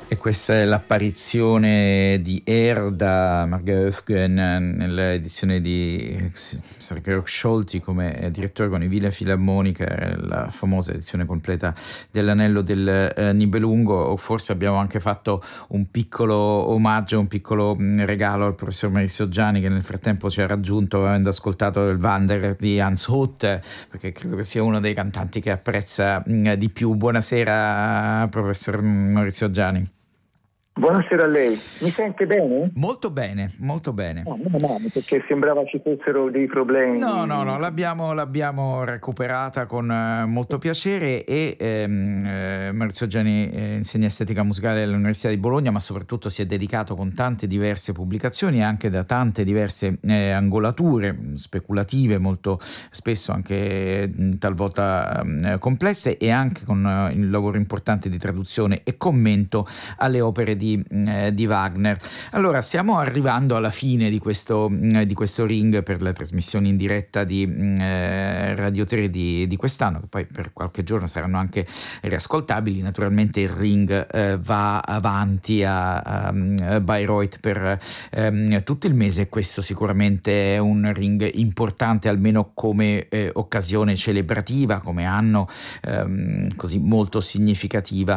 E questa è l'apparizione di Erda Margaöfgen nell'edizione di Sergei Scholti come direttore con i Wiener Philharmoniker, la famosa edizione completa dell'Anello del Nibelungo. O forse abbiamo anche fatto un piccolo omaggio, un piccolo regalo al professor Maurizio Giani, che nel frattempo ci ha raggiunto avendo ascoltato il Wanderer di Hans Hoth, perché credo che sia uno dei cantanti che apprezza di più. Buonasera professor Maurizio Giani. Buonasera a lei, mi sente bene? Molto bene, molto bene. No, meno male, perché sembrava ci fossero dei problemi. No, l'abbiamo recuperata con molto piacere e Maurizio Giani insegna estetica musicale all'Università di Bologna, ma soprattutto si è dedicato con tante diverse pubblicazioni e anche da tante diverse angolature speculative, molto spesso anche talvolta complesse, e anche con il lavoro importante di traduzione e commento alle opere di Wagner. Allora, stiamo arrivando alla fine di questo ring per le trasmissioni in diretta di Radio 3 di quest'anno, che poi per qualche giorno saranno anche riascoltabili. Naturalmente il ring va avanti a Bayreuth per tutto il mese, e questo sicuramente è un ring importante, almeno come occasione celebrativa, come anno così molto significativo.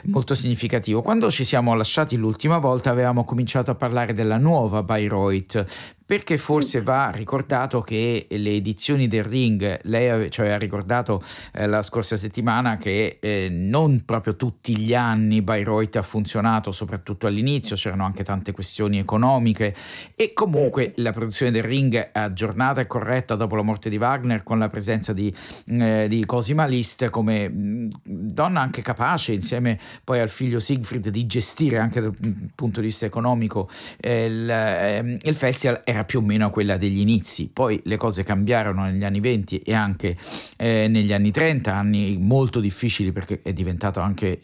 Quando ci siamo lasciati l'ultima volta avevamo cominciato a parlare della nuova Bayreuth, perché forse va ricordato che le edizioni del ring, lei ha ricordato la scorsa settimana che non proprio tutti gli anni Bayreuth ha funzionato, soprattutto all'inizio c'erano anche tante questioni economiche, e comunque la produzione del ring aggiornata e corretta dopo la morte di Wagner, con la presenza di Cosima Liszt come donna anche capace, insieme poi al figlio Siegfried, di gestire anche dal punto di vista economico il festival, era più o meno quella degli inizi. Poi le cose cambiarono negli anni 20 e anche negli anni 30, anni molto difficili, perché è diventato anche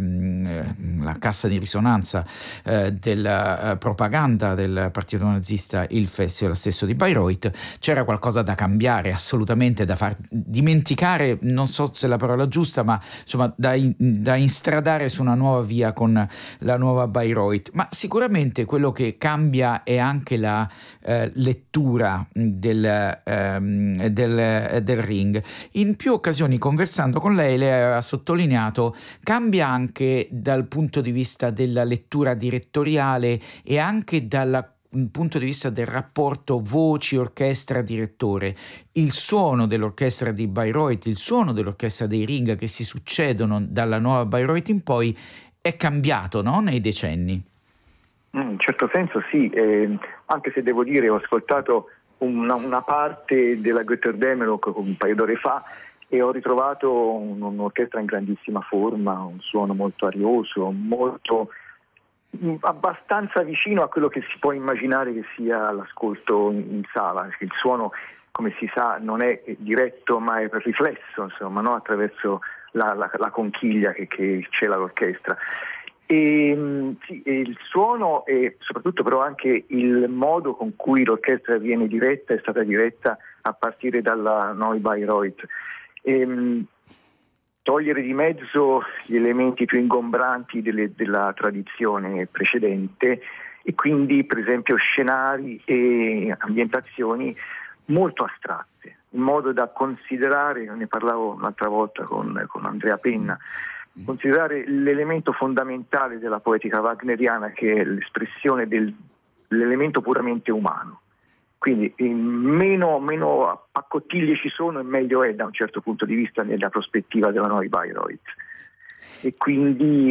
la cassa di risonanza della propaganda del partito nazista, il festival stesso di Bayreuth. C'era qualcosa da cambiare, assolutamente, da far dimenticare, non so se è la parola giusta, ma insomma da instradare su una nuova via con la nuova Bayreuth. Ma sicuramente quello che cambia è anche la lettura del ring. In più occasioni, conversando con lei ha sottolineato, cambia anche dal punto di vista della lettura direttoriale e anche dal punto di vista del rapporto voci, orchestra, direttore. Il suono dell'orchestra di Bayreuth, il suono dell'orchestra dei ring che si succedono dalla nuova Bayreuth in poi è cambiato, no? Nei decenni. In certo senso sì, anche se devo dire ho ascoltato una parte della Götterdämmerung un paio d'ore fa e ho ritrovato un'orchestra in grandissima forma, un suono molto arioso, abbastanza vicino a quello che si può immaginare che sia l'ascolto in sala. Il suono, come si sa, non è diretto ma è per riflesso, insomma, no? Attraverso la conchiglia che cela l'orchestra. Sì, il suono e soprattutto però anche il modo con cui l'orchestra viene diretta è stata diretta a partire dalla Neue Bayreuth. Togliere di mezzo gli elementi più ingombranti della tradizione precedente, e quindi per esempio scenari e ambientazioni molto astratte, in modo da considerare, ne parlavo un'altra volta con Andrea Penna, considerare l'elemento fondamentale della poetica wagneriana, che è l'espressione dell'elemento puramente umano. Quindi meno paccottiglie ci sono e meglio è, da un certo punto di vista, nella prospettiva della Neue Bayreuth. E quindi